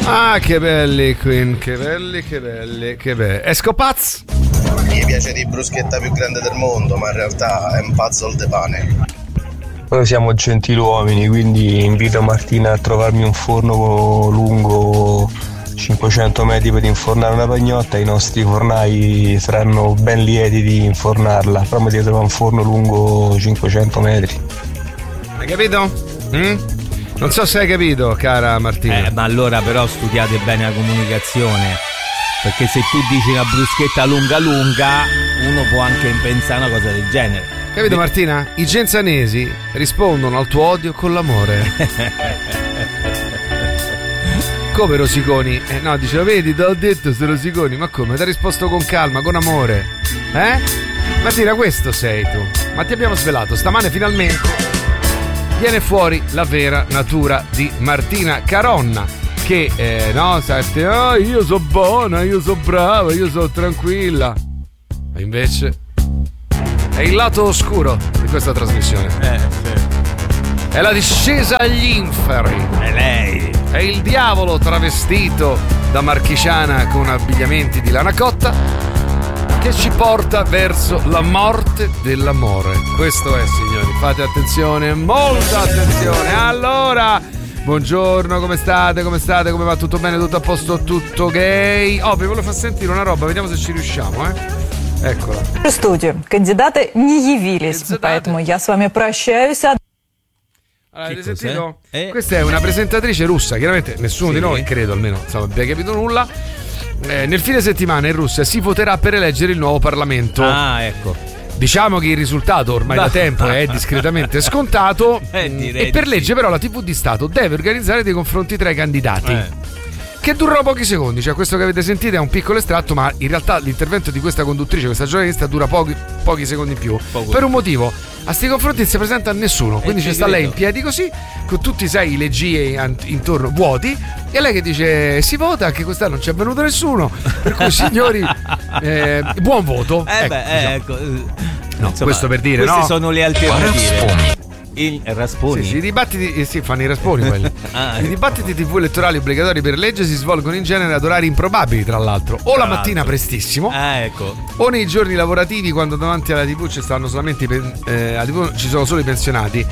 Ah, che belli Queen, che belli, che belli, che belli. Escopaz? Mi piace di bruschetta più grande del mondo, ma in realtà è un puzzle de pane. Noi siamo gentiluomini, quindi invito Martina a trovarmi un forno lungo 500 metri per infornare una pagnotta. I nostri fornai saranno ben lieti di infornarla, però mi devo trovare un forno lungo 500 metri. Hai capito? Non so se hai capito, cara Martina. Ma allora però studiate bene la comunicazione, perché se tu dici una bruschetta lunga lunga, uno può anche pensare una cosa del genere. Capito Martina? I genzanesi rispondono al tuo odio con l'amore. Come Rosiconi? No, dice, lo vedi, te l'ho detto, sei Rosiconi. Ma come? Ti ha risposto con calma, con amore. Martina, questo sei tu. Ma ti abbiamo svelato, stamane finalmente viene fuori la vera natura di Martina Caronna, che io so buona, io so brava, io so tranquilla. Ma invece è il lato oscuro di questa trasmissione. Sì. È la discesa agli inferi. È lei. È il diavolo travestito da marchigiana con abbigliamenti di lana cotta che ci porta verso la morte dell'amore. Questo è, signori, fate attenzione, molta attenzione. Allora, buongiorno, come state? Come va? Tutto bene? Tutto a posto? Tutto gay? Oh, vi volevo far sentire una roba, vediamo se ci riusciamo, Eccola. В студию. Кандидаты не явились, поэтому я с вами прощаюсь. Allora, avete sentito? Questa è una presentatrice russa, chiaramente nessuno di noi, credo almeno, abbia capito nulla. Nel fine settimana in Russia si voterà per eleggere il nuovo Parlamento. Ah, ecco. Diciamo che il risultato ormai da tempo è discretamente scontato e per legge però la TV di Stato deve organizzare dei confronti tra i candidati. Che durano pochi secondi, cioè questo che avete sentito è un piccolo estratto, ma in realtà l'intervento di questa conduttrice, questa giornalista, dura pochi secondi in più. Per un motivo: a sti confronti non si presenta nessuno, quindi ci sta lei in piedi così, con tutti i legie intorno vuoti, e lei che dice si vota, anche quest'anno non ci è venuto nessuno, per cui signori buon voto. Ecco. No, insomma, questo per dire, queste no? sono le alternative. Il Rasponi? Sì, i dibattiti fanno i rasponi quelli. I dibattiti TV elettorali obbligatori per legge si svolgono in genere ad orari improbabili, tra l'altro, o la mattina prestissimo, ecco, o nei giorni lavorativi, quando davanti alla TV ci stanno solamente ci sono solo i pensionati.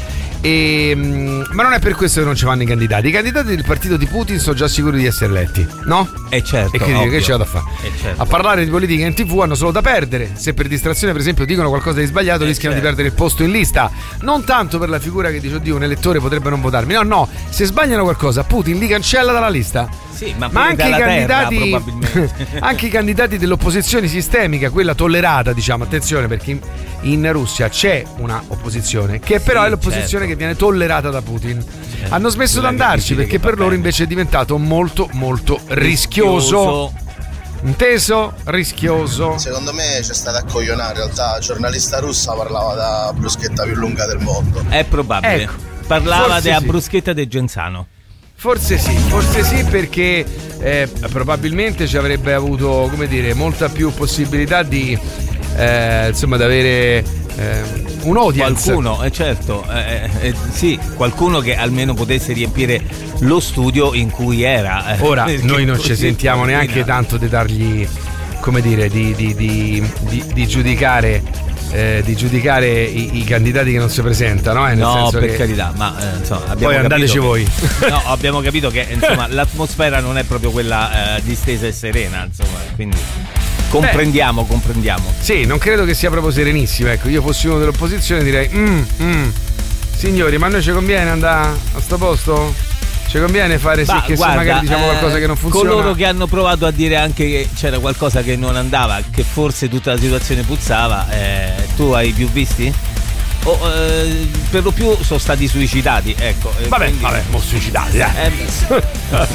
Ma non è per questo che non ci vanno i candidati. I candidati del partito di Putin sono già sicuri di essere eletti, no? Certo. E che ci vado a fare? Certo. A parlare di politica in TV hanno solo da perdere. Se per distrazione, per esempio, dicono qualcosa di sbagliato, rischiano di perdere il posto in lista. Non tanto per la figura che dice oddio, un elettore potrebbe non votarmi. No, se sbagliano qualcosa, Putin li cancella dalla lista. Sì, ma anche i candidati, probabilmente. Anche i candidati dell'opposizione sistemica, quella tollerata, diciamo, attenzione, perché in Russia c'è una opposizione che però è l'opposizione che viene tollerata da Putin. Hanno smesso di andarci perché per loro invece è diventato molto molto rischioso. Inteso? Rischioso. Secondo me c'è stata a coglionare, in realtà la giornalista russa parlava della bruschetta più lunga del mondo. È probabile. Ecco, parlava della bruschetta del Genzano. Forse sì, perché probabilmente ci avrebbe avuto, come dire, molta più possibilità di insomma di avere un audience. Qualcuno, certo, sì, qualcuno che almeno potesse riempire lo studio in cui era. Ora noi non ci sentiamo neanche tanto di dargli, come dire, di giudicare. Di giudicare i candidati che non si presentano, nel senso per che... carità, ma insomma, abbiamo poi andateci voi. No, abbiamo capito che insomma l'atmosfera non è proprio quella distesa e serena, insomma, quindi comprendiamo. Sì, non credo che sia proprio serenissima. Ecco, io fossi uno dell'opposizione direi signori, ma a noi ci conviene andare a sto posto? Ci conviene fare sì che guarda, magari diciamo qualcosa che non funziona? Coloro che hanno provato a dire anche che c'era qualcosa che non andava, che forse tutta la situazione puzzava, tu hai più visti? Per lo più sono stati suicidati, ecco. Vabbè, mo suicidati,